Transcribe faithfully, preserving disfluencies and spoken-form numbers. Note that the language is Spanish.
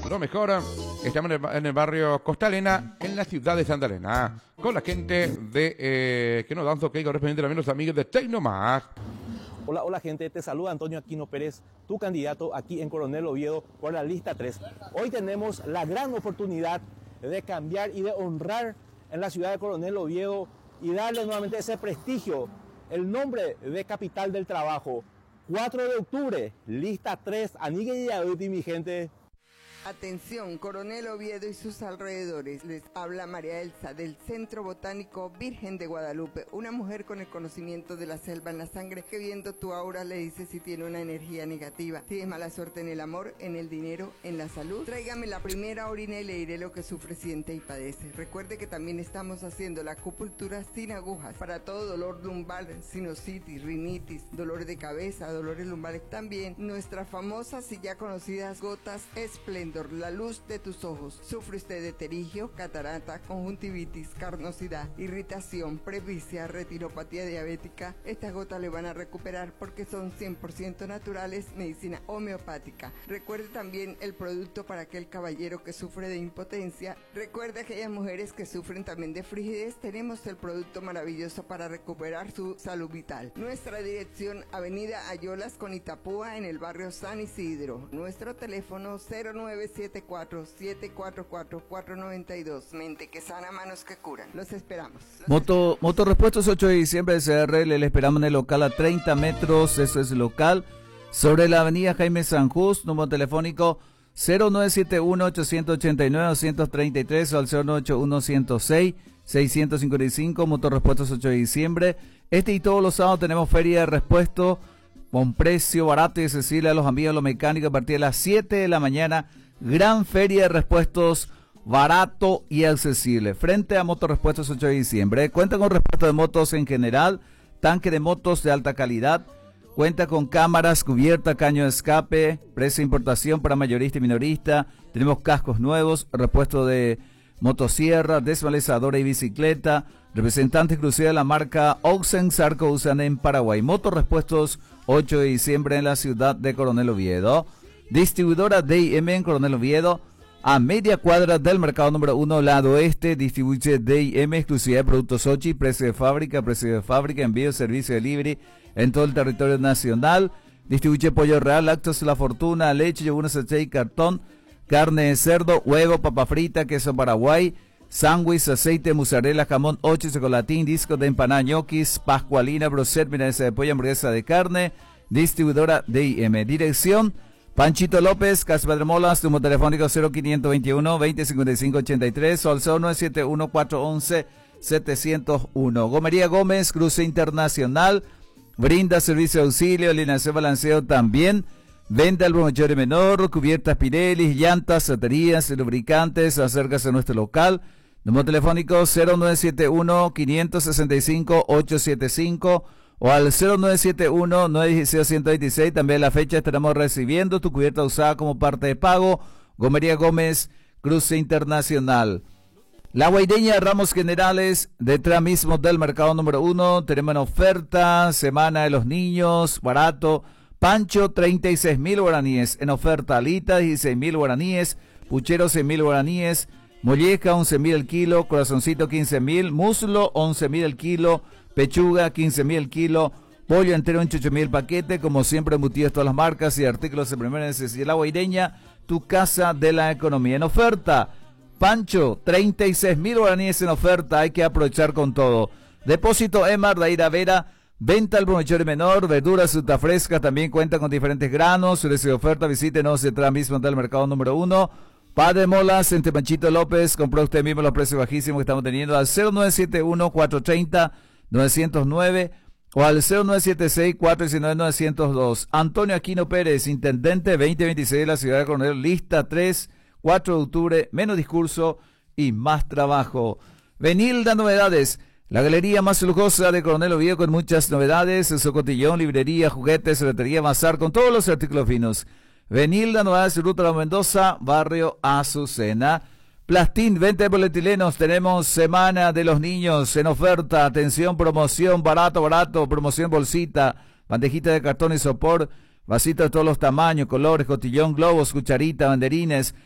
lo mejor. Estamos en el, en el barrio Costalena, en la ciudad de Santa Elena, con la gente de eh, que nos dan que correspondiente también los amigos de Tecnomag. Hola, hola gente, te saluda Antonio Aquino Pérez, tu candidato aquí en Coronel Oviedo por la lista tres. Hoy tenemos la gran oportunidad de cambiar y de honrar en la ciudad de Coronel Oviedo y darle nuevamente ese prestigio, el nombre de capital del trabajo. cuatro de octubre, lista tres, Anigue y Aduti, mi gente. Atención, Coronel Oviedo y sus alrededores. Les habla María Elsa del Centro Botánico Virgen de Guadalupe, una mujer con el conocimiento de la selva en la sangre que viendo tu aura le dice si tiene una energía negativa, si es mala suerte en el amor, en el dinero, en la salud. Tráigame la primera orina y le diré lo que sufre, siente y padece. Recuerde que también estamos haciendo la acupuntura sin agujas para todo dolor lumbar, sinusitis, rinitis, dolor de cabeza, dolores lumbares. También nuestras famosas y ya conocidas gotas Esplendor, la luz de tus ojos. ¿Sufre usted de terigio, catarata, conjuntivitis, carnosidad, irritación, presbicia, retinopatía diabética? Estas gotas le van a recuperar porque son cien por ciento naturales, medicina homeopática. Recuerde también el producto para aquel caballero que sufre de impotencia. Recuerde aquellas mujeres que sufren también de frigidez. Tenemos el producto maravilloso para recuperar su salud vital. Nuestra dirección, Avenida Ayolas con Itapúa, en el barrio San Isidro. Nuestro teléfono cero nueve siete cuatro siete cuatro cuatro cuatro nueve dos. Mente que sana, manos que curan. Los esperamos. Los Moto, esperamos. Motorrepuestos ocho de diciembre de C R L, le esperamos en el local a treinta metros, eso es el local, sobre la avenida Jaime San Just, número telefónico cero nueve siete uno ocho ocho nueve dos tres tres o al cero nueve ocho uno cero seis seis cinco cinco. Motorrepuestos ocho de diciembre. Este y todos los sábados tenemos feria de repuesto con precio barato y accesible a los amigos de los mecánicos a partir de las siete de la mañana. Gran feria de repuestos barato y accesible frente a Motorrepuestos ocho de diciembre. Cuenta con repuesto de motos en general, tanque de motos de alta calidad, cuenta con cámaras, cubierta, caño de escape, precio de importación para mayorista y minorista. Tenemos cascos nuevos, repuesto de motosierra, desmalezadora y bicicleta. Representante exclusiva de la marca Oxen Sarco usan en Paraguay. Motorrepuestos ocho de diciembre en la ciudad de Coronel Oviedo. Distribuidora D I M en Coronel Oviedo, a media cuadra del mercado número uno, lado oeste. Distribuye D I M, exclusividad de productos Ochi, precio de fábrica, precio de fábrica, envío, servicio de delivery en todo el territorio nacional. Distribuye pollo real, lácteos La Fortuna, leche, yogur, sachet y cartón, carne de cerdo, huevo, papa frita, queso Paraguay, sándwich, aceite, mozzarella, jamón, ocho, chocolatín, discos de empanada, ñoquis, pascualina, broset, milanesa de pollo, hamburguesa de carne. Distribuidora D I M. Dirección Panchito López, Casa Padre Molas, número telefónico cero quinientos veintiuno veinte cincuenta y cinco ochenta y tres o al cero nueve siete uno cuatro once setecientos uno. Gomería Gómez, cruce internacional, brinda servicio de auxilio, alineación, balanceo también, venta al por mayor y menor, cubiertas Pirelli, llantas, baterías, lubricantes. Acércase a nuestro local, número telefónico cero nueve siete uno cinco seis cinco ocho siete cinco o al cero nueve siete uno nueve uno seis uno dos seis. También la fecha estaremos recibiendo tu cubierta usada como parte de pago. Gomería Gómez, cruce internacional. La Guaireña, Ramos Generales, detrás mismo del mercado número uno. Tenemos en oferta, Semana de los Niños, barato. Pancho, treinta y seis mil guaraníes. En oferta, alita, dieciséis mil guaraníes. Puchero, seis mil guaraníes. Molleja, once mil el kilo. Corazoncito, quince mil. Muslo, once mil el kilo. Pechuga, quince mil el kilo. Pollo entero, ocho mil paquete. Como siempre, embutidos todas las marcas y artículos de primera necesidad. La Guaireña, tu casa de la economía. En oferta, Pancho, treinta y seis mil guaraníes en oferta. Hay que aprovechar con todo. Depósito Emar, de Ira Vera. Venta al por mayor y menor. Verduras, fruta fresca. También cuenta con diferentes granos. Si les oferta, visítenos detrás mismo del mercado número uno. Padre Molas, entre Panchito López. Compró usted mismo los precios bajísimos que estamos teniendo al cero nueve siete uno cuatro tres cero nueve cero nueve o al cero nueve siete seis cuatro uno nueve nueve cero dos. Antonio Aquino Pérez, intendente veinte veintiséis de la ciudad de Coronel, lista tres, cuatro de octubre, menos discurso y más trabajo. Venilda Novedades, la galería más lujosa de Coronel Oviedo con muchas novedades, Socotillón, librería, juguetes, ferretería, bazar con todos los artículos finos. Venilda Novedades, Ruta La Mendoza, barrio Azucena. Plastín, venta de polietilenos, tenemos Semana de los Niños en oferta, atención, promoción, barato, barato, promoción bolsita, bandejita de cartón y sopor, vasitos de todos los tamaños, colores, cotillón, globos, cucharita, banderines,